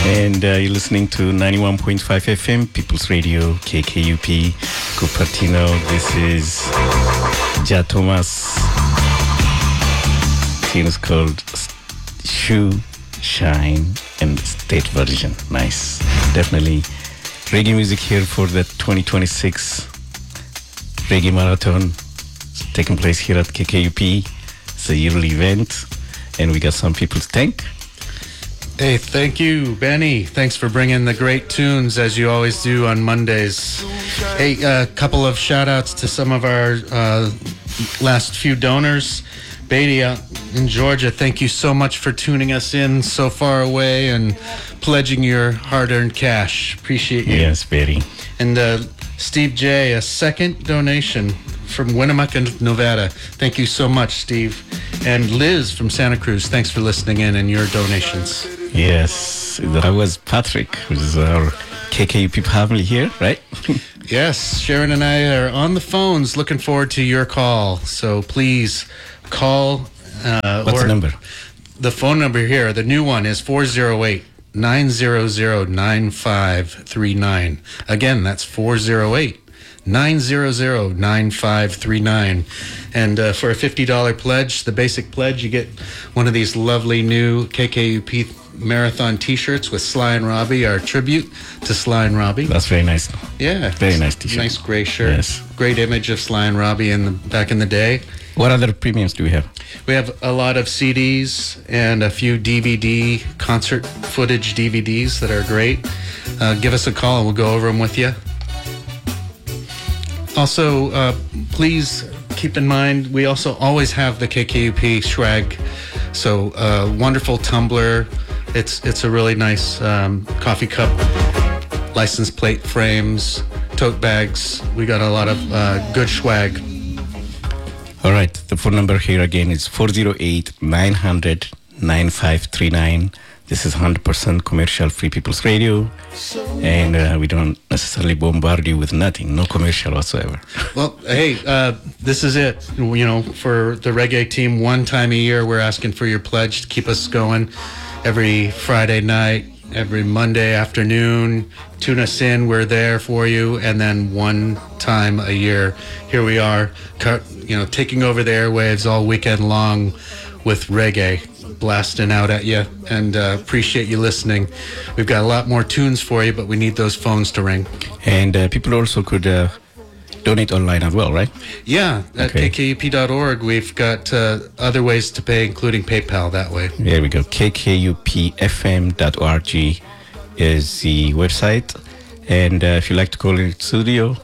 And you're listening to 91.5 FM, People's Radio, KKUP, Cupertino. This is Ja Thomas. The tune is called Shoe, Shine, and State Version. Nice. Definitely reggae music here for the 2026 Reggae Marathon. It's taking place here at KKUP. It's a yearly event, and we got some people to thank. Hey, thank you, Benny. Thanks for bringing the great tunes, as you always do on Mondays. Hey, a couple of shout-outs to some of our last few donors. Beatty out in Georgia, thank you so much for tuning us in so far away and pledging your hard-earned cash. Appreciate you. Yes, Beatty. And Steve J., a second donation from Winnemucca, Nevada. Thank you so much, Steve. And Liz from Santa Cruz, thanks for listening in and your donations. Yes, that was Patrick, who's our KKUP family here, right? Yes, Sharon and I are on the phones looking forward to your call. So please call. What's the number? The phone number here, the new one is 408-900-9539. Again, that's 408-900-9539. And for a $50 pledge, the basic pledge, you get one of these lovely new KKUP Marathon t-shirts with Sly and Robbie, our tribute to Sly and Robbie. That's very nice. Yeah. Very nice t-shirt. Nice gray shirt. Yes. Great image of Sly and Robbie back in the day. What other premiums do we have? We have a lot of CDs and a few DVD, concert footage DVDs that are great. Give us a call and we'll go over them with you. Also, please keep in mind, we also always have the KKUP swag. So, wonderful tumbler. It's a really nice coffee cup, license plate frames, tote bags. We got a lot of good swag. All right. The phone number here again is 408-900-9539. This is 100% commercial Free People's Radio. And we don't necessarily bombard you with nothing. No commercial whatsoever. Well, hey, this is it. You know, for the reggae team, one time a year, we're asking for your pledge to keep us going. Every Friday night, every Monday afternoon, tune us in. We're there for you. And then one time a year, here we are, taking over the airwaves all weekend long with reggae, blasting out at you. And appreciate you listening. We've got a lot more tunes for you, but we need those phones to ring. And people also could donate online as well, right? Yeah, at kkup.org. We've got other ways to pay, including PayPal that way. There we go. kkupfm.org is the website. And if you'd like to call in the studio,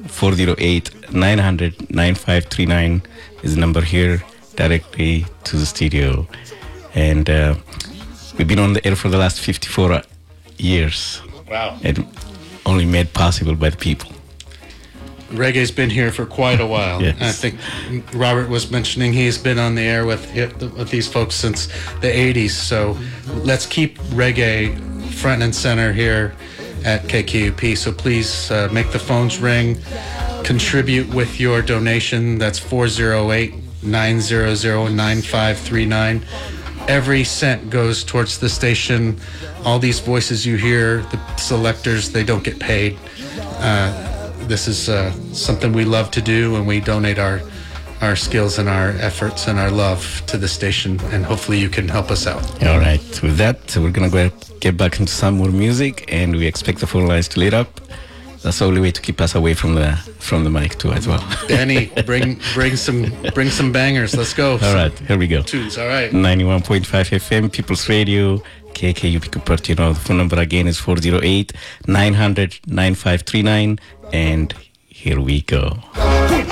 408-900-9539 is the number here, directly to the studio. And we've been on the air for the last 54 years. Wow. And only made possible by the people. Reggae's been here for quite a while. Yes. I think Robert was mentioning he's been on the air with these folks since the 80s. So let's keep reggae front and center here at KKUP. So please make the phones ring. Contribute with your donation. That's 408-900-9539. Every cent goes towards the station. All these voices you hear, the selectors, they don't get paid. This is something we love to do, and we donate our skills and our efforts and our love to the station, and hopefully you can help us out. All right. With that, we're going to get back into some more music, and we expect the phone lines to lit up. That's the only way to keep us away from the mic too as well. Danny, bring some bangers. Let's go. All right, here we go. Tunes. All right. 91.5 FM, People's Radio, KKUP Cupertino. The phone number again is 408-900-9539. And here we go.